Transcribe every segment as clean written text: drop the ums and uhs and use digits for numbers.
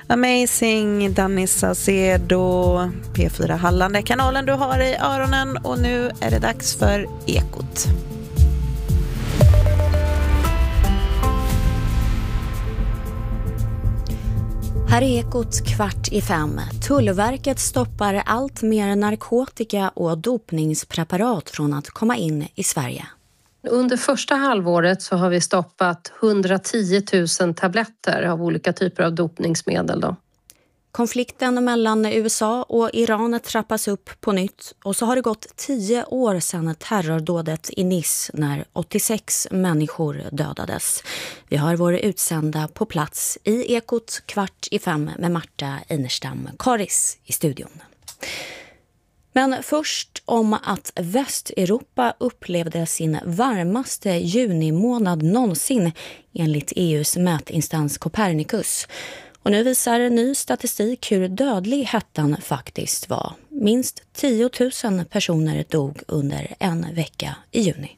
Amazing, Danny Saucedo, P4 Halland är kanalen du har i öronen och nu är det dags för Ekot. Här är Ekot 4:45. Tullverket stoppar allt mer narkotika och dopningspreparat från att komma in i Sverige. Under första halvåret så har vi stoppat 110 000 tabletter av olika typer av dopningsmedel. Konflikten mellan USA och Iran trappas upp på nytt och så har det gått 10 år sedan terrordådet i Nice när 86 människor dödades. Vi har vår utsända på plats i Ekot 4:45 med Marta Einerstam Karis i studion. Men först om att Västeuropa upplevde sin varmaste junimånad någonsin enligt EUs mätinstans Copernicus. Och nu visar ny statistik hur dödlig hettan faktiskt var. Minst 10 000 personer dog under en vecka i juni.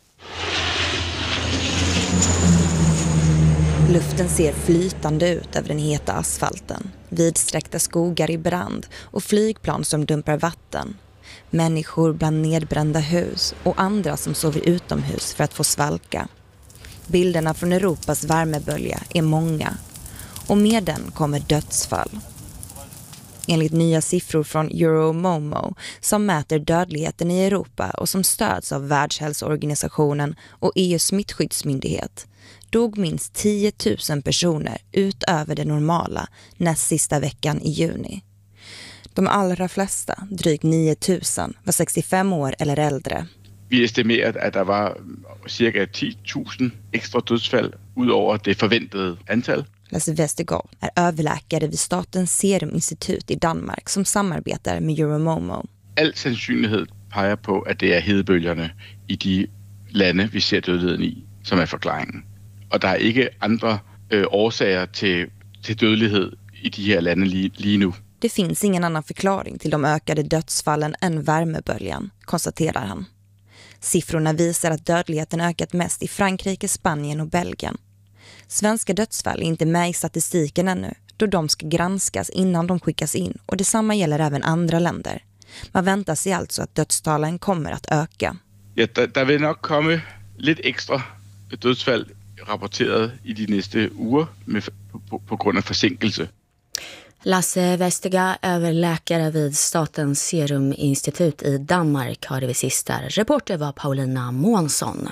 Luften ser flytande ut över den heta asfalten. Vidsträckta skogar i brand och flygplan som dumpar vatten. Människor bland nedbrända hus och andra som sover utomhus för att få svalka. Bilderna från Europas värmebölja är många. Och med den kommer dödsfall. Enligt nya siffror från Euromomo som mäter dödligheten i Europa och som stöds av Världshälsoorganisationen och EUs smittskyddsmyndighet dog minst 10 000 personer utöver det normala näst sista veckan i juni. De allra flesta, drygt 9 000, var 65 år eller äldre. Vi estimerade att det var cirka 10 000 extra dödsfall utöver det förväntade antal. Lasse Vestergaard är överläkare vid Statens Seruminstitut i Danmark som samarbetar med Euromomo. All sannsynlighed peger på att det är hedebølgerne i de lande vi ser dødeligheden i som är förklaringen. Och det är inte andra årsager till dödlighet i de här lande lige nu. Det finns ingen annan förklaring till de ökade dödsfallen än värmeböljan, konstaterar han. Siffrorna visar att dödligheten ökat mest i Frankrike, Spanien och Belgien. Svenska dödsfall är inte med i statistiken ännu, då de ska granskas innan de skickas in och detsamma gäller även andra länder. Man väntar sig alltså att dödstalen kommer att öka. Ja, der vil nok komme lidt extra dödsfall rapporteret i de nästa uger på grund av försinkelse. Lasse Vestergaard, överläkare vid Statens Seruminstitut i Danmark, har det vid sista. Reporter var Paulina Månsson.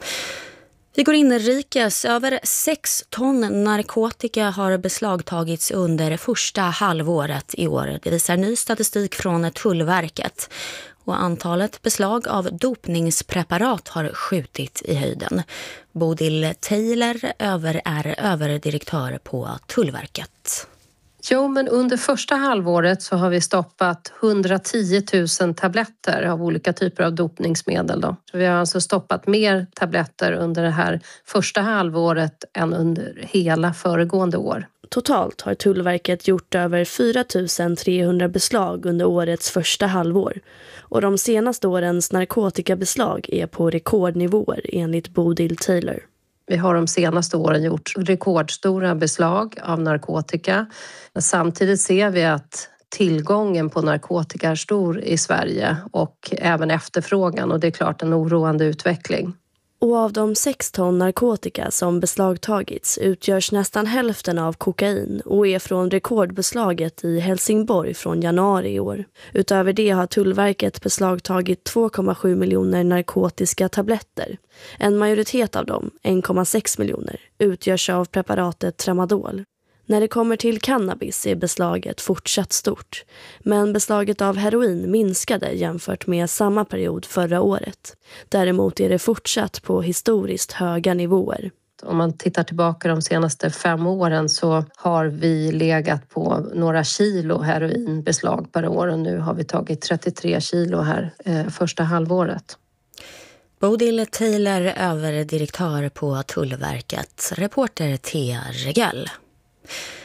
Vi går inrikes. Över 6 ton narkotika har beslagtagits under första halvåret i år. Det visar ny statistik från Tullverket. Och antalet beslag av dopningspreparat har skjutit i höjden. Bodil Taylor är överdirektör på Tullverket. Jo, men under första halvåret så har vi stoppat 110 000 tabletter av olika typer av dopningsmedel. Så vi har alltså stoppat mer tabletter under det här första halvåret än under hela föregående år. Totalt har Tullverket gjort över 4 300 beslag under årets första halvår. Och de senaste årens narkotikabeslag är på rekordnivåer enligt Bodil Taylor. Vi har de senaste åren gjort rekordstora beslag av narkotika. Samtidigt ser vi att tillgången på narkotika är stor i Sverige och även efterfrågan, och det är klart en oroande utveckling. Och av de 6 ton narkotika som beslagtagits utgörs nästan hälften av kokain och är från rekordbeslaget i Helsingborg från januari i år. Utöver det har Tullverket beslagtagit 2,7 miljoner narkotiska tabletter. En majoritet av dem, 1,6 miljoner, utgörs av preparatet Tramadol. När det kommer till cannabis är beslaget fortsatt stort, men beslaget av heroin minskade jämfört med samma period förra året. Däremot är det fortsatt på historiskt höga nivåer. Om man tittar tillbaka de senaste 5 åren så har vi legat på några kilo heroinbeslag per år, och nu har vi tagit 33 kilo här första halvåret. Bodil Taylor, överdirektör på Tullverket. Reporter Thea Regell.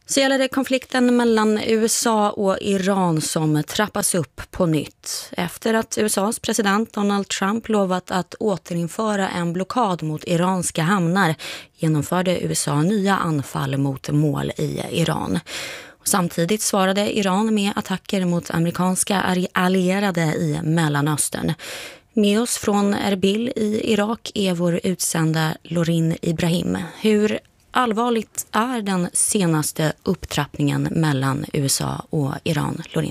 Så gäller det konflikten mellan USA och Iran som trappas upp på nytt. Efter att USAs president Donald Trump lovat att återinföra en blockad mot iranska hamnar genomförde USA nya anfall mot mål i Iran. Samtidigt svarade Iran med attacker mot amerikanska allierade i Mellanöstern. Med oss från Erbil i Irak är vår utsända Lorin Ibrahim. Hur allvarligt är den senaste upptrappningen mellan USA och Iran, Lorin?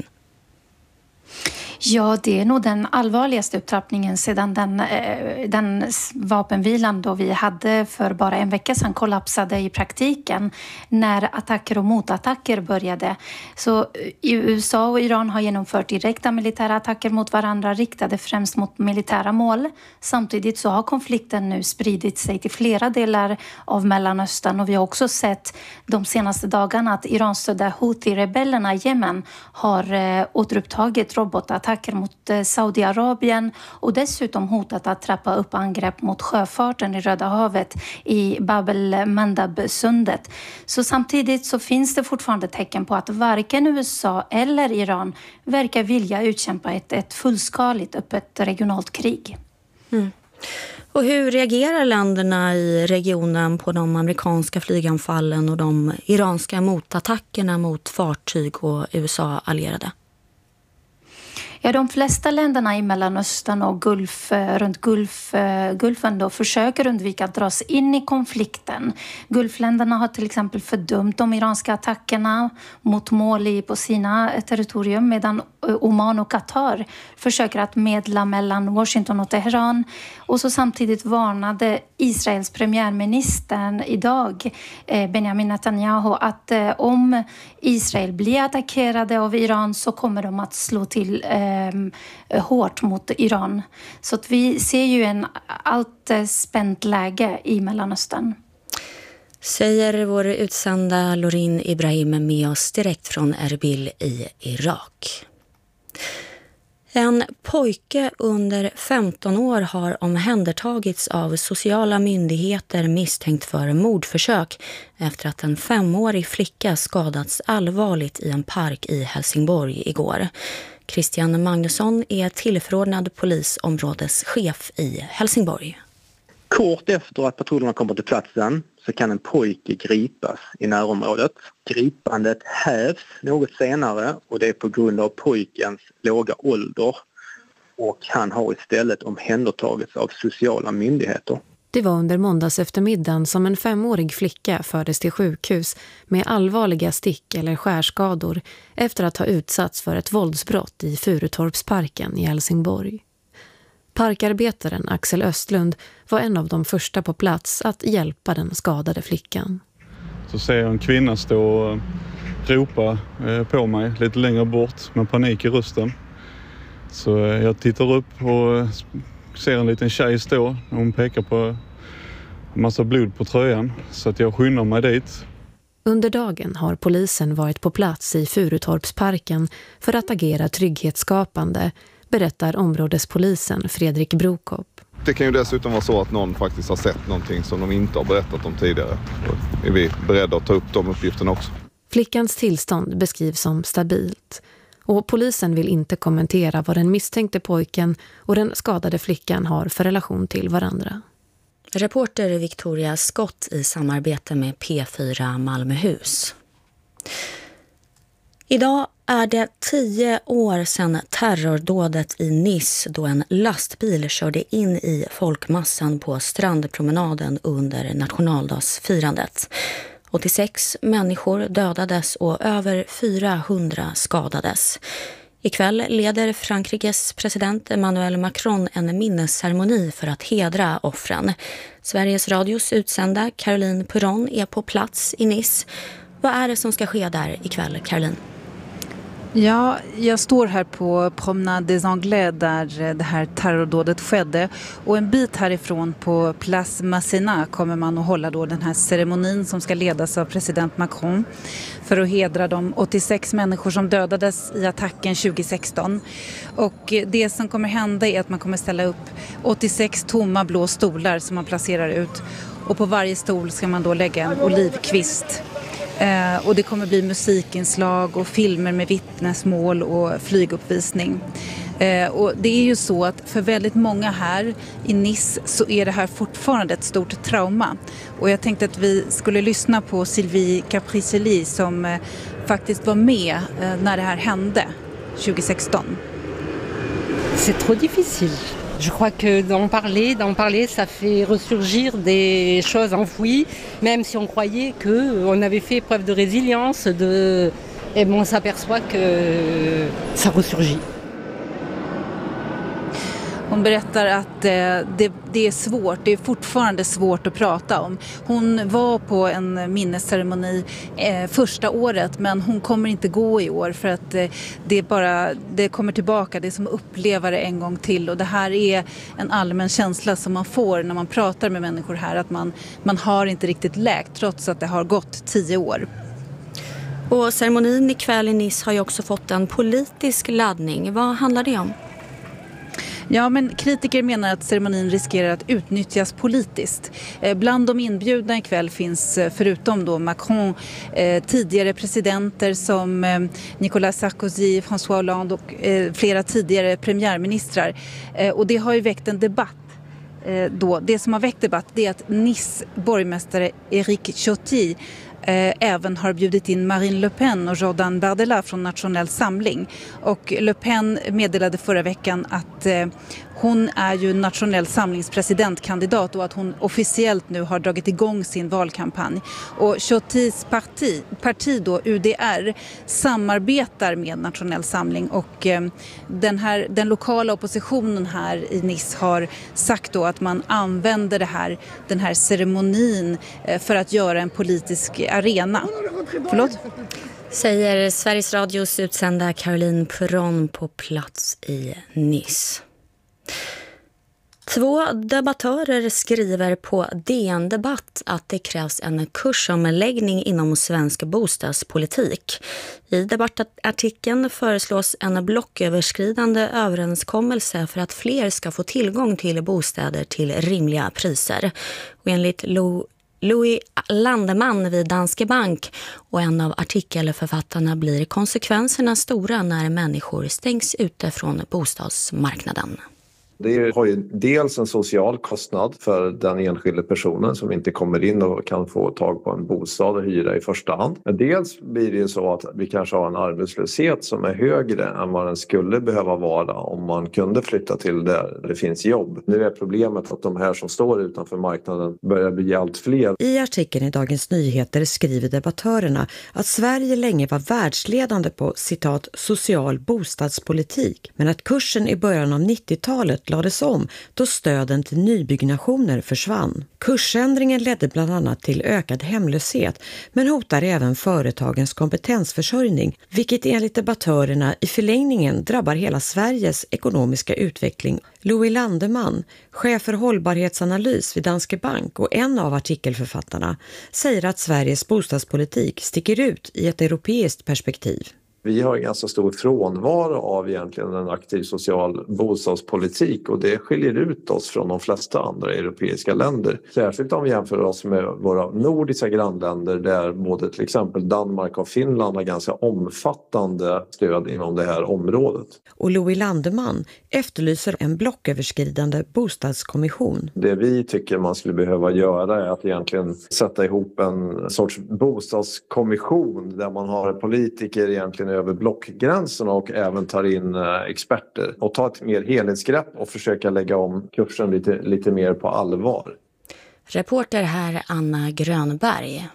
Ja, det är nog den allvarligaste upptrappningen sedan den vapenvilan då vi hade för bara en vecka sedan kollapsade i praktiken när attacker och motattacker började. Så USA och Iran har genomfört direkta militära attacker mot varandra riktade främst mot militära mål. Samtidigt så har konflikten nu spridit sig till flera delar av Mellanöstern och vi har också sett de senaste dagarna att Iranstödda Houthi-rebellerna i Jemen har återupptagit robotattacker mot Saudiarabien och dessutom hotat att trappa upp angrepp mot sjöfarten i Röda havet i Bab el-Mandab-sundet. Så samtidigt så finns det fortfarande tecken på att varken USA eller Iran verkar vilja utkämpa ett fullskaligt öppet regionalt krig. Mm. Och hur reagerar länderna i regionen på de amerikanska flyganfallen och de iranska motattackerna mot fartyg och USA-allierade? Ja, de flesta länderna i Mellanöstern och runt Gulfen då försöker undvika att dras in i konflikten. Gulfländerna har till exempel fördömt de iranska attackerna mot mål på sina territorium medan Oman och Qatar försöker att medla mellan Washington och Teheran. Och så samtidigt varnade Israels premiärministern idag, Benjamin Netanyahu, att om Israel blir attackerade av Iran så kommer de att slå till hårt mot Iran. Så att vi ser ju en allt spänt läge i Mellanöstern. Säger vår utsända Lorin Ibrahim med oss direkt från Erbil i Irak. En pojke under 15 år har omhändertagits av sociala myndigheter misstänkt för mordförsök efter att en 5-årig flicka skadats allvarligt i en park i Helsingborg igår. Christian Magnusson är tillförordnad polisområdeschef i Helsingborg. Kort efter att patrullerna kommer till platsen så kan en pojke gripas i närområdet. Gripandet hävs något senare och det är på grund av pojkens låga ålder och han har istället omhändertagits av sociala myndigheter. Det var under måndags eftermiddagen som en 5-årig flicka fördes till sjukhus med allvarliga stick- eller skärskador efter att ha utsatts för ett våldsbrott i Furutorpsparken i Helsingborg. Parkarbetaren Axel Östlund var en av de första på plats att hjälpa den skadade flickan. Så ser jag en kvinna stå och ropa på mig lite längre bort med panik i rösten. Så jag tittar upp och ser en liten tjej stå. Hon pekar på en massa blod på tröjan så att jag skyndar mig dit. Under dagen har polisen varit på plats i Furutorpsparken för att agera trygghetsskapande, berättar områdespolisen Fredrik Brokop. Det kan ju dessutom vara så att någon faktiskt har sett någonting som de inte har berättat om tidigare. Och är vi beredda att ta upp de uppgifterna också. Flickans tillstånd beskrivs som stabilt. Och polisen vill inte kommentera vad den misstänkte pojken och den skadade flickan har för relation till varandra. Reporter Victoria Skott i samarbete med P4 Malmöhus. Idag är det 10 år sedan terrordådet i Nice då en lastbil körde in i folkmassan på strandpromenaden under nationaldagsfirandet. 86 människor dödades och över 400 skadades. Ikväll leder Frankrikes president Emmanuel Macron en minnesceremoni för att hedra offren. Sveriges Radios utsända Caroline Perron är på plats i Nice. Vad är det som ska ske där ikväll, Caroline? Ja, jag står här på Promenade des Anglais där det här terrordådet skedde. Och en bit härifrån på Place Masséna kommer man att hålla då den här ceremonin som ska ledas av president Macron för att hedra de 86 människor som dödades i attacken 2016. Och det som kommer hända är att man kommer ställa upp 86 tomma blå stolar som man placerar ut. Och på varje stol ska man då lägga en olivkvist. Och det kommer bli musikinslag och filmer med vittnesmål och flyguppvisning. Och det är ju så att för väldigt många här i Nice så är det här fortfarande ett stort trauma. Och jag tänkte att vi skulle lyssna på Sylvie Capriceli som faktiskt var med när det här hände 2016. C'est trop difficile. Je crois que d'en parler, ça fait ressurgir des choses enfouies, même si on croyait qu'on avait fait preuve de résilience, et bon, on s'aperçoit que ça ressurgit. Hon berättar att det är svårt, det är fortfarande svårt att prata om. Hon var på en minnesceremoni första året, men hon kommer inte gå i år för att det kommer tillbaka, det är som att uppleva det en gång till. Och det här är en allmän känsla som man får när man pratar med människor här, att man har inte riktigt läkt trots att det har gått 10 år. Och ceremonin ikväll i Nice har ju också fått en politisk laddning. Vad handlar det om? Ja, men kritiker menar att ceremonin riskerar att utnyttjas politiskt. Bland de inbjudna ikväll finns förutom då Macron tidigare presidenter som Nicolas Sarkozy, François Hollande och flera tidigare premiärministrar. Och det har ju väckt en debatt. Det som har väckt debatt är att Nice borgmästare Éric Ciotti även har bjudit in Marine Le Pen och Jordan Bardella från Nationell Samling. Och Le Pen meddelade förra veckan att hon är ju nationell samlingspresidentkandidat och att hon officiellt nu har dragit igång sin valkampanj. Och Ciottis parti då, UDR, samarbetar med Nationell Samling och den lokala oppositionen här i Nice har sagt då att man använder den här ceremonin för att göra en politisk arena. Förlåt? Säger Sveriges Radios utsända Caroline Perron på plats i Nice. 2 debattörer skriver på DN Debatt att det krävs en kursomläggning inom svensk bostadspolitik. I debattartikeln föreslås en blocköverskridande överenskommelse för att fler ska få tillgång till bostäder till rimliga priser. Och enligt Louis Landeman vid Danske Bank och en av artikelförfattarna blir konsekvenserna stora när människor stängs ute från bostadsmarknaden. Det har ju dels en social kostnad för den enskilda personen som inte kommer in och kan få tag på en bostad och hyra i första hand. Men dels blir det ju så att vi kanske har en arbetslöshet som är högre än vad den skulle behöva vara om man kunde flytta till där det finns jobb. Nu är problemet att de här som står utanför marknaden börjar bli allt fler. I artikeln i Dagens Nyheter skriver debattörerna att Sverige länge var världsledande på citat social bostadspolitik, men att kursen i början av 90-talet lades om då stöden till nybyggnationer försvann. Kursändringen ledde bland annat till ökad hemlöshet men hotar även företagens kompetensförsörjning, vilket enligt debattörerna i förlängningen drabbar hela Sveriges ekonomiska utveckling. Louis Landeman, chef för hållbarhetsanalys vid Danske Bank och en av artikelförfattarna, säger att Sveriges bostadspolitik sticker ut i ett europeiskt perspektiv. Vi har en ganska stor frånvaro av egentligen en aktiv social bostadspolitik och det skiljer ut oss från de flesta andra europeiska länder. Särskilt om vi jämför oss med våra nordiska grannländer där både till exempel Danmark och Finland har ganska omfattande stöd inom det här området. Och Louis Landeman efterlyser en blocköverskridande bostadskommission. Det vi tycker man skulle behöva göra är att egentligen sätta ihop en sorts bostadskommission där man har politiker egentligen över blockgränserna och även tar in experter och ta ett mer helhetsgrepp och försöka lägga om kursen lite mer på allvar. Reporter här Anna Grönberg.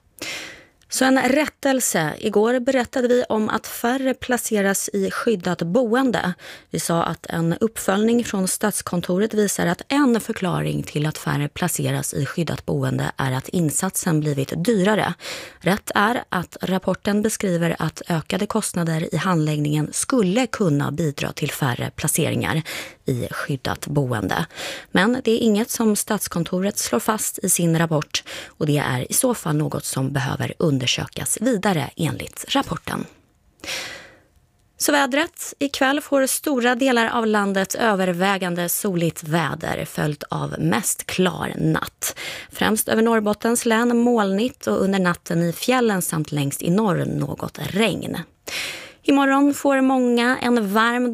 Så en rättelse. Igår berättade vi om att färre placeras i skyddat boende. Vi sa att en uppföljning från Statskontoret visar att en förklaring till att färre placeras i skyddat boende är att insatsen blivit dyrare. Rätt är att rapporten beskriver att ökade kostnader i handläggningen skulle kunna bidra till färre placeringar i skyddat boende. Men det är inget som Statskontoret slår fast i sin rapport och det är i så fall något som behöver undersökas vidare enligt rapporten. Så vädret. Ikväll får stora delar av landet övervägande soligt väder följt av mest klar natt. Främst över Norrbottens län molnigt och under natten i fjällen samt längst i norr något regn. Imorgon får många en varm